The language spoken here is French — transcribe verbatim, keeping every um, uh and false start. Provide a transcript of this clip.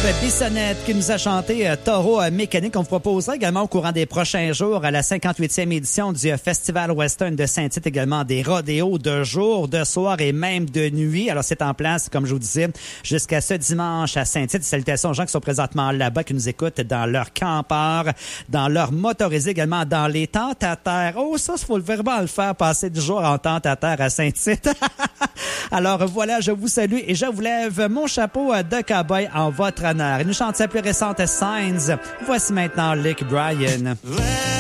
Bissonnette qui nous a chanté euh, Taureau euh, mécanique. On vous proposera également au courant des prochains jours à la cinquante-huitième édition du euh, Festival Western de Saint-Tite également des rodéos de jour, de soir et même de nuit. Alors c'est en place, comme je vous disais, jusqu'à ce dimanche à Saint-Tite. Salutations aux gens qui sont présentement là-bas, qui nous écoutent dans leur campeur, dans leur motorisé, également dans les tentes à terre. Oh, ça, il faut vraiment le faire, passer du jour en tente à terre à Saint-Tite. Alors voilà, je vous salue et je vous lève mon chapeau de cow-boy en votre honneur. Une chantier plus récente, Signs. Voici maintenant Luke Bryan.